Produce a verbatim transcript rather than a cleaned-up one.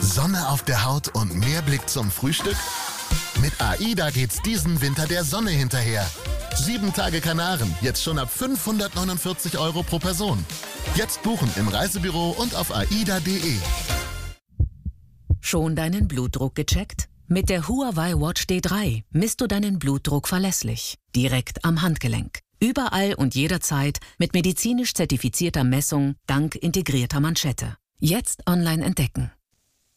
Sonne auf der Haut und mehr Blick zum Frühstück? Mit AIDA geht's diesen Winter der Sonne hinterher. Sieben Tage Kanaren, jetzt schon ab fünfhundertneunundvierzig Euro pro Person. Jetzt buchen im Reisebüro und auf aida punkt de. Schon deinen Blutdruck gecheckt? Mit der Huawei Watch D drei misst du deinen Blutdruck verlässlich, direkt am Handgelenk. Überall und jederzeit mit medizinisch zertifizierter Messung dank integrierter Manschette. Jetzt online entdecken.